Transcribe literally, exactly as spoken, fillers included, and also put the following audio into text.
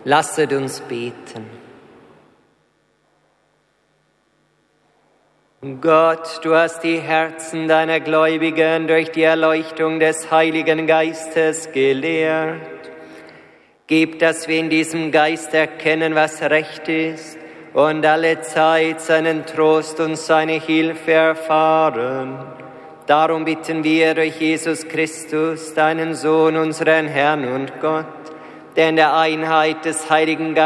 Lasset uns beten. Gott, du hast die Herzen deiner Gläubigen durch die Erleuchtung des Heiligen Geistes gelehrt. Gib, dass wir in diesem Geist erkennen, was recht ist und alle Zeit seinen Trost und seine Hilfe erfahren. Darum bitten wir durch Jesus Christus, deinen Sohn, unseren Herrn und Gott, der in der Einheit des Heiligen Geistes